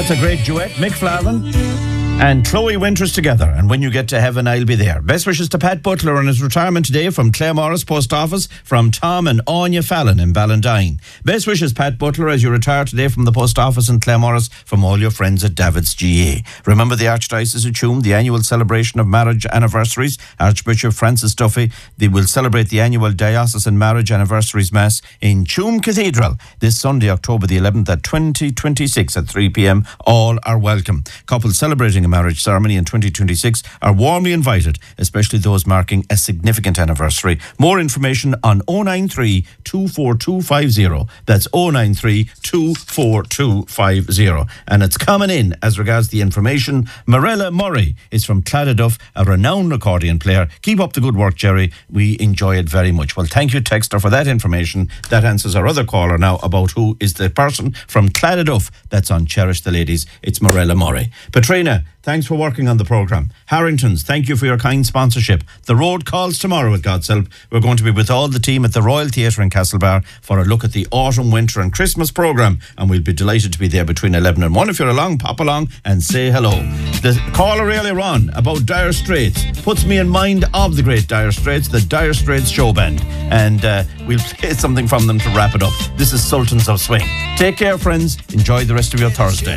That's a great duet. Mick Flavin and Chloe Winters together. And when you get to heaven, I'll be there. Best wishes to Pat Butler on his retirement today from Claremorris Post Office, from Tom and Anya Fallon in Ballantyne. Best wishes, Pat Butler, as you retire today from the Post Office in Claremorris, from all your friends at Davids GA. Remember the Archdiocese of Tuam, the annual celebration of marriage anniversaries. Archbishop Francis Duffy, they will celebrate the annual Diocesan Marriage Anniversaries Mass in Tuam Cathedral this Sunday, October the 11th at 2026 at 3 p.m. All are welcome. Couples celebrating a marriage ceremony in 2026 are warmly invited, especially those marking a significant anniversary. More information on 093 24250. That's 093 24250. And it's coming in as regards the information. Morella Murray is from Cladaduff, a renowned accordion player. Keep up the good work, Jerry. We enjoy it very much. Well, thank you, Texter, for that information. That answers our other caller now about who is the person from Cladaduff that's on Cherish the Ladies. It's Morella Murray. Petrina, thanks for working on the programme. Harringtons, thank you for your kind sponsorship. The road calls tomorrow, with God's help. We're going to be with all the team at the Royal Theatre in Castlebar for a look at the autumn, winter and Christmas programme, and we'll be delighted to be there between 11 and 1. If you're along, pop along and say hello. The caller earlier on about Dire Straits puts me in mind of the great Dire Straits, the Dire Straits show band, and we'll play something from them to wrap it up. This is Sultans of Swing. Take care, friends. Enjoy the rest of your Thursday.